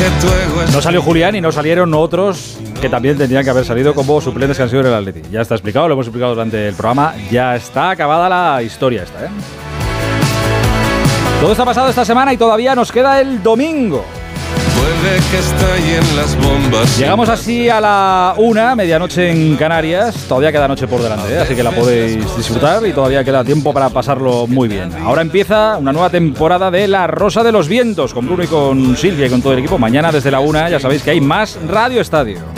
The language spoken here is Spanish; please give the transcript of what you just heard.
No salió Julián y no salieron otros que también tendrían que haber salido como suplentes que han sido en el Atleti. Ya está explicado, lo hemos explicado durante el programa. Ya está acabada la historia esta, ¿eh? Todo está pasado esta semana y todavía nos queda el domingo. Puede que estallen las bombas. Llegamos así a la 1, medianoche en Canarias. Todavía queda noche por delante, ¿eh? Así que la podéis disfrutar y todavía queda tiempo para pasarlo muy bien. Ahora empieza una nueva temporada de La Rosa de los Vientos, con Bruno y con Silvia y con todo el equipo. Mañana desde la 1 ya sabéis que hay más Radio Estadio.